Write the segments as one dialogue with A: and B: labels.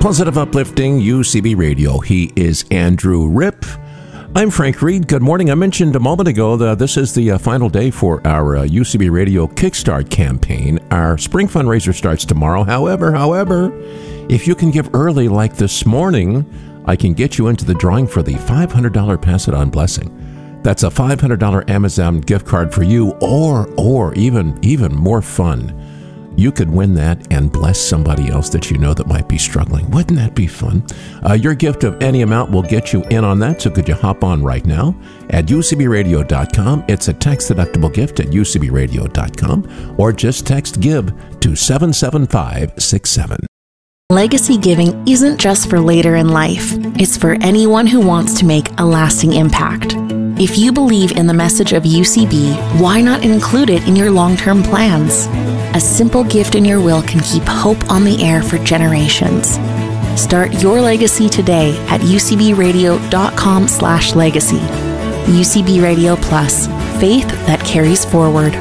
A: Positive, uplifting UCB Radio. He is Andrew Ripp. I'm Frank Reed. Good morning. I mentioned a moment ago that this is the final day for our UCB Radio Kickstart campaign. Our spring fundraiser starts tomorrow. However, if you can give early like this morning, I can get you into the drawing for the $500 Pass It On Blessing. That's a $500 Amazon gift card for you, or even more fun. You could win that and bless somebody else that you know that might be struggling. Wouldn't that be fun? Your gift of any amount will get you in on that, so could you hop on right now at ucbradio.com. It's a tax-deductible gift at ucbradio.com, or just text GIVE to 77567.
B: Legacy giving isn't just for later in life. It's for anyone who wants to make a lasting impact. If you believe in the message of UCB, why not include it in your long-term plans? A simple gift in your will can keep hope on the air for generations. Start your legacy today at ucbradio.com/legacy. UCB Radio Plus, faith that carries forward.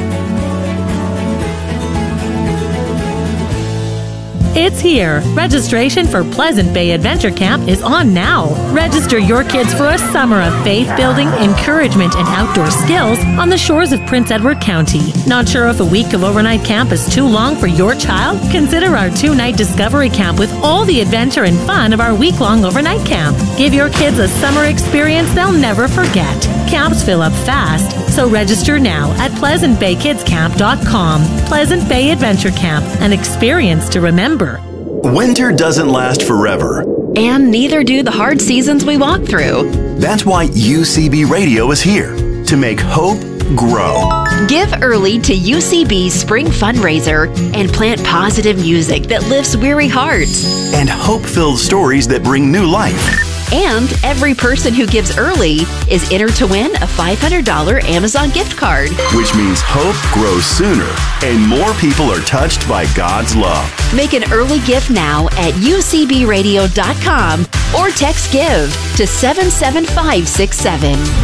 C: It's here. Registration for Pleasant Bay Adventure Camp is on now. Register your kids for a summer of faith-building, encouragement, and outdoor skills on the shores of Prince Edward County. Not sure if a week of overnight camp is too long for your child? Consider our 2-night discovery camp with all the adventure and fun of our week-long overnight camp. Give your kids a summer experience they'll never forget. Camps fill up fast, so register now at PleasantBayKidsCamp.com. Pleasant Bay Adventure Camp, an experience to remember.
D: Winter doesn't last forever.
E: And neither do the hard seasons we walk through.
D: That's why UCB Radio is here, to make hope grow.
E: Give early to UCB's spring fundraiser and plant positive music that lifts weary hearts.
D: And hope-filled stories that bring new life.
E: And every person who gives early is entered to win a $500 Amazon gift card.
D: Which means hope grows sooner and more people are touched by God's love.
E: Make an early gift now at ucbradio.com or text GIVE to 77567.